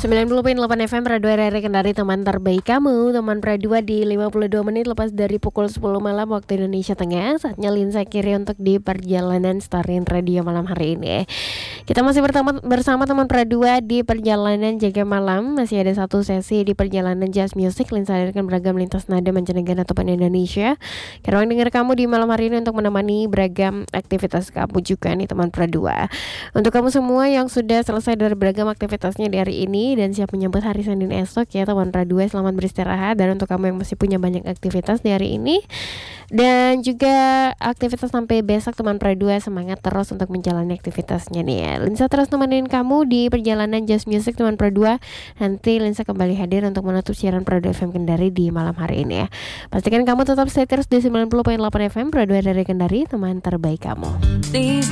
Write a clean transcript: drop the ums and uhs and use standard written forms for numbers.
90.8 FM Radio RRI Kendari, teman terbaik kamu. Teman Pradua di 52 menit lepas dari pukul 10 malam waktu Indonesia Tengah. Saatnya Linsa Kiri untuk di perjalanan Starin Radio malam hari ini. Kita masih bersama teman Pradua di perjalanan jaga malam. Masih ada satu sesi di perjalanan Jazz Music. Linsa hadirkan beragam lintas nada mancanegara ataupun Indonesia. Kita dengar kamu di malam hari ini untuk menemani beragam aktivitas kamu juga nih teman Pradua. Untuk kamu semua yang sudah selesai dari beragam aktivitasnya di hari ini dan siap menyambut hari Senin esok ya teman Pradua, selamat beristirahat. Dan untuk kamu yang masih punya banyak aktivitas di hari ini dan juga aktivitas sampai besok teman Pradua, semangat terus untuk menjalani aktivitasnya nih ya. Linsa terus nemenin kamu di perjalanan Jazz Music teman Pradua. Nanti Linsa kembali hadir untuk menutup siaran Pradua FM Kendari di malam hari ini ya. Pastikan kamu tetap stay terus di 90.8 FM Pradua dari Kendari, teman terbaik kamu.